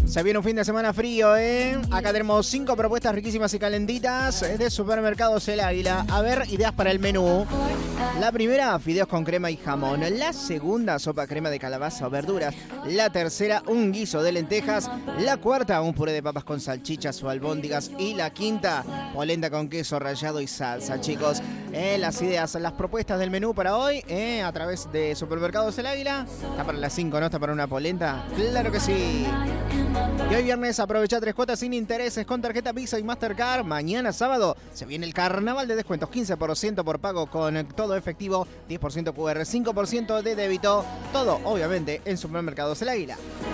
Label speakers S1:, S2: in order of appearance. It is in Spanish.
S1: Se viene un fin de semana frío, ¿eh? Acá tenemos 5 propuestas riquísimas y calentitas de Supermercados El Águila. A ver, ideas para el menú. La primera, fideos con crema y jamón. La segunda, sopa crema de calabaza o verduras. La tercera, un guiso de lentejas. La cuarta, un puré de papas con salchichas o albóndigas. Y la quinta, polenta con queso rallado y salsa, chicos. Las ideas, las propuestas del menú para hoy, a través de Supermercados El Águila. Está para las 5, ¿no? Está para una polenta. ¡Claro que sí! Y hoy viernes aprovecha 3 cuotas sin intereses con tarjeta Visa y Mastercard. Mañana sábado se viene el carnaval de descuentos. 15% por pago con todo efectivo, 10% QR, 5% de débito. Todo, obviamente, en Supermercados El Águila.